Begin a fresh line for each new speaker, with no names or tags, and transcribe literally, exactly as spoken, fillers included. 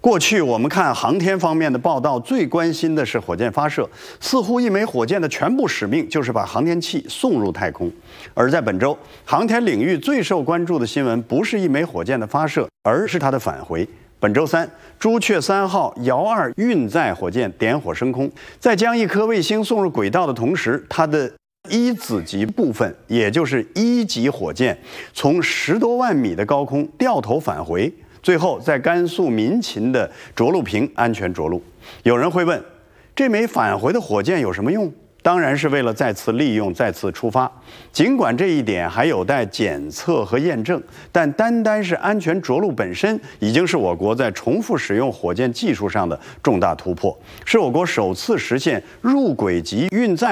过去我们看航天方面的报道，最关心的是火箭发射，似乎一枚火箭的全部使命就是把航天器送入太空。而在本周，航天领域最受关注的新闻不是一枚火箭的发射，而是它的返回。本周三，朱雀三号遥二运载火箭点火升空，在将一颗卫星送入轨道的同时，它的一子级部分，也就是一级火箭，从十多万米的高空掉头返回。最后，在甘肃民勤的着陆坪安全着陆。有人会问，这枚返回的火箭有什么用？当然是为了再次利用、再次出发。尽管这一点还有待检测和验证，但单单是安全着陆本身，已经是我国在重复使用火箭技术上的重大突破，是我国首次实现入轨级运载